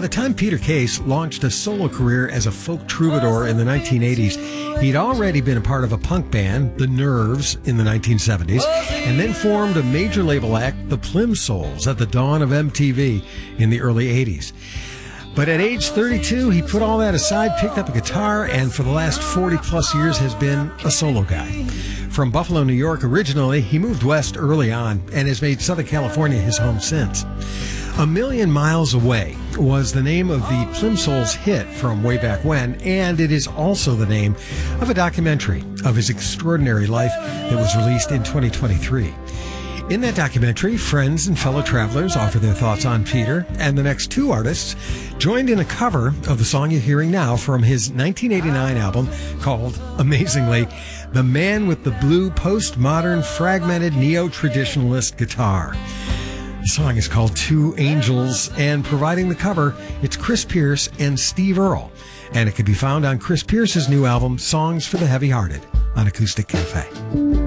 the time Peter Case launched a solo career as a folk troubadour in the 1980s, he'd already been a part of a punk band, The Nerves, in the 1970s, and then formed a major label act, the Plimsouls, at the dawn of MTV in the early 80s. But at age 32, he put all that aside, picked up a guitar, and for the last 40-plus years has been a solo guy. From Buffalo, New York originally, he moved west early on and has made Southern California his home since. A Million Miles Away was the name of the Plimsouls hit from way back when, and it is also the name of a documentary of his extraordinary life that was released in 2023. In that documentary, friends and fellow travelers offer their thoughts on Peter, and the next two artists joined in a cover of the song you're hearing now from his 1989 album called, amazingly, The Man with the Blue Postmodern Fragmented Neo-Traditionalist Guitar. The song is called Two Angels, and providing the cover, it's Chris Pierce and Steve Earle, and it can be found on Chris Pierce's new album, Songs for the Heavy-Hearted, on Acoustic Cafe.